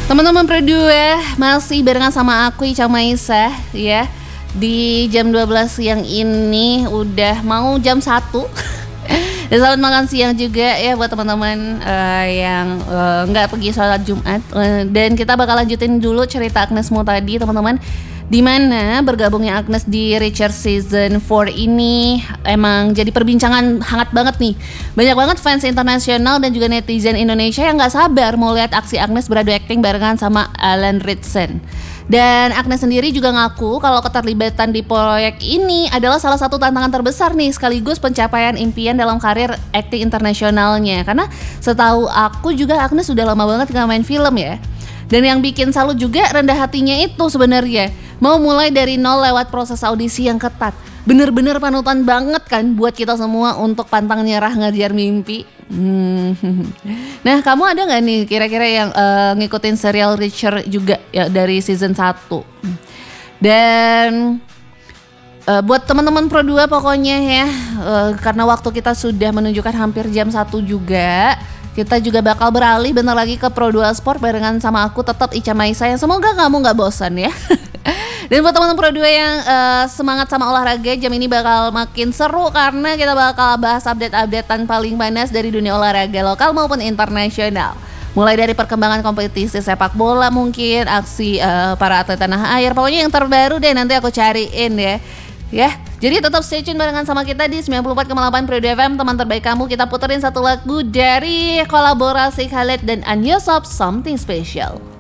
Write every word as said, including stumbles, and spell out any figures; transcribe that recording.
Teman-teman berdua masih barengan sama aku Ica Maisa ya. Di jam dua belas siang ini udah mau jam satu. Dan selamat makan siang juga ya buat teman-teman uh, yang uh, nggak pergi sholat Jumat. Uh, dan kita bakal lanjutin dulu cerita Agnesmo tadi teman-teman. Dimana bergabungnya Agnes di Reacher Season empat ini emang jadi perbincangan hangat banget nih. Banyak banget fans internasional dan juga netizen Indonesia yang gak sabar mau lihat aksi Agnes beradu akting barengan sama Alan Ritchson. Dan Agnes sendiri juga ngaku kalau keterlibatan di proyek ini adalah salah satu tantangan terbesar nih, sekaligus pencapaian impian dalam karir akting internasionalnya. Karena setahu aku juga Agnes sudah lama banget gak main film ya. Dan yang bikin salut juga rendah hatinya itu sebenarnya mau mulai dari nol lewat proses audisi yang ketat. Bener-bener panutan banget kan buat kita semua untuk pantang nyerah ngejar mimpi. Hmm. Nah, kamu ada gak nih kira-kira yang uh, ngikutin serial Reacher juga ya dari season satu? Dan uh, buat teman-teman Pro dua pokoknya ya, uh, karena waktu kita sudah menunjukkan hampir jam satu juga, kita juga bakal beralih bentar lagi ke Pro dua Sport barengan sama aku tetap Ica Maisa yang semoga kamu gak bosan ya. Dan buat teman-teman Pro dua yang uh, semangat sama olahraga, jam ini bakal makin seru karena kita bakal bahas update-updatean paling panas dari dunia olahraga lokal maupun internasional. Mulai dari perkembangan kompetisi sepak bola mungkin, aksi uh, para atlet tanah air, pokoknya yang terbaru deh nanti aku cariin ya. Ya, jadi tetap stay tune barengan sama kita di sembilan puluh empat koma delapan Pro dua F M, teman terbaik kamu. Kita puterin satu lagu dari kolaborasi Khaled dan Anyosop, Something Special.